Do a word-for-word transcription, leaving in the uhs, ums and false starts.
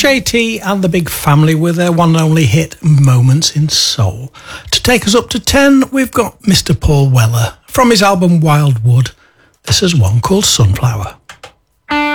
J T and the Big Family with their one and only hit, Moments in Soul. To take us up to ten, we've got Mister Paul Weller. From his album Wildwood, this is one called Sunflower.